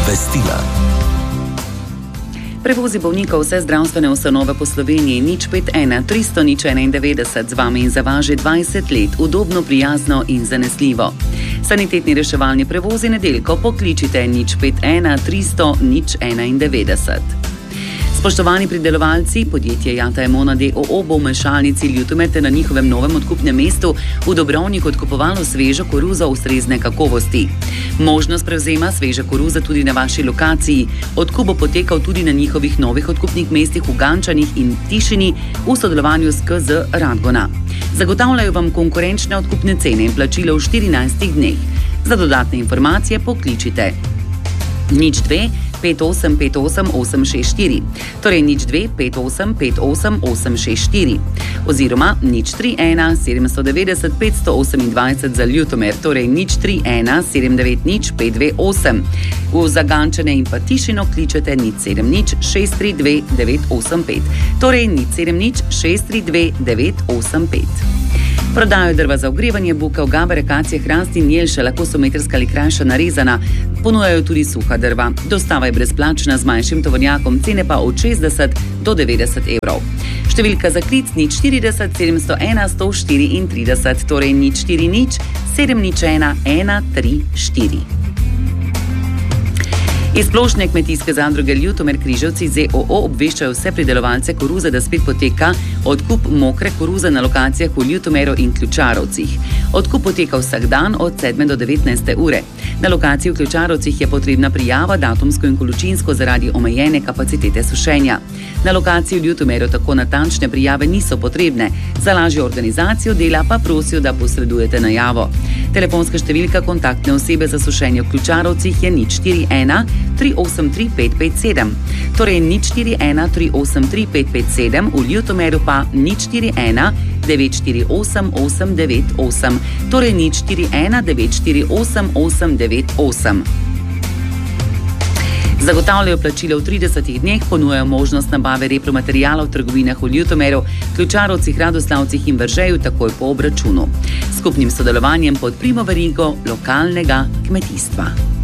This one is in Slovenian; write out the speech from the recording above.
Obvestila. Prevozi bolnikov vse zdravstvene ustanove po Sloveniji 051 300 091 z vami in za vas že 20 let, udobno, prijazno in zanesljivo. Sanitetni reševalni prevozi nedeljko pokličite 051 300 091. Spoštovani pridelovalci, podjetje Jata Emona d.o.o. bo v mešalnici Ljutomer ter na njihovem novem odkupnem mestu v Dobrovniku odkupovalo svežo koruzo ustrezne kakovosti. Možnost prevzema sveže koruze tudi na vaši lokaciji. Odkup bo potekal tudi na njihovih novih odkupnih mestih v Gančanih in Tišini v sodelovanju s KZ Radgona. Zagotavljajo vam konkurenčne odkupne cene in plačilo v 14 dneh. Za dodatne informacije pokličite 02 5858 864, torej 02 5858 864 oziroma 031 790 528 za Ljutomer, torej 031 790 528. V Zagančane in pa Tišino kličete 070 632 985, torej 070 632 985. Prodajo drva za ogrevanje, buke, ogabare, akacije, hrast in jelše, lahko so metrska ali krajša narezana. Ponujajo tudi suha drva. Dostava je brezplačna z manjšim tovornjakom, cene pa od 60 do 90 evrov. Številka za klic 040 701 134, torej 040 701 134. Iz Splošne kmetijske zadruge Ljutomer Križevci z.o.o. obveščajo vse pridelovalce koruze, da spet poteka odkup mokre koruze na lokacijah v Ljutomeru in Ključarovcih. Odkup poteka vsak dan od 7 do 19 ure. Na lokaciji v Ključarovcih je potrebna prijava datumsko in količinsko zaradi omejene kapacitete sušenja. Na lokaciji v Ljutomeru tako natančne prijave niso potrebne. Za lažjo organizacijo dela pa prosijo, da posredujete najavo. Telefonska številka kontaktne osebe za sušenje v Ključarovcih je 041 383 557, torej 041 383 557, v Ljutomeru pa 041 948 898, torej 041 948 898. Zagotavljajo plačilo v 30 dneh, ponujajo možnost nabave repromaterijala v trgovinah v Ljutomeru, Ključarovcih, Radoslavcih in Veržeju takoj po obračunu. Skupnim sodelovanjem podprimo verigo lokalnega kmetijstva.